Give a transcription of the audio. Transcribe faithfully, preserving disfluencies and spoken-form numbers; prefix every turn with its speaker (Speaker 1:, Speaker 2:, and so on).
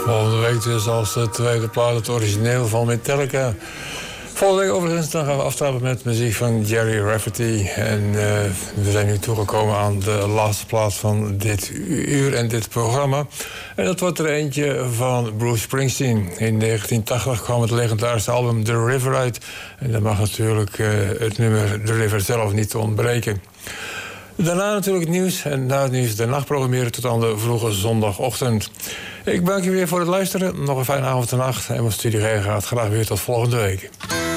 Speaker 1: Volgende week dus als de tweede plaat het origineel van Metallica. Volgende week overigens dan gaan we aftrappen met muziek van Gerry Rafferty. En uh, we zijn nu toegekomen aan de laatste plaat van dit uur en dit programma. En dat wordt er eentje van Bruce Springsteen. In negentien tachtig kwam het legendarische album The River uit. En daar mag natuurlijk uh, het nummer The River zelf niet ontbreken. Daarna natuurlijk het nieuws en na het nieuws de nacht programmeren tot aan de vroege zondagochtend. Ik dank je weer voor het luisteren. Nog een fijne avond en nacht. En mijn studie gaat graag weer tot volgende week.